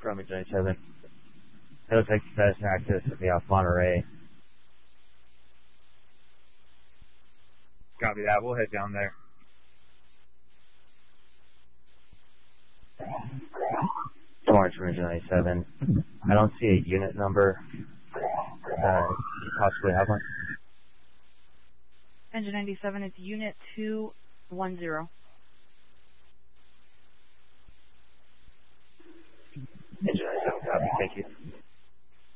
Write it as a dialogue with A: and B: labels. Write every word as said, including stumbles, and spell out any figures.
A: from Engine ninety-seven. It looks like status and access to the off Monterey.
B: Copy that. We'll head down there.
A: Orange from Engine ninety-seven. I don't see a unit number. Uh, you possibly have one?
C: Engine ninety-seven, it's unit two one zero.
A: Engine ninety-seven, copy. Thank you.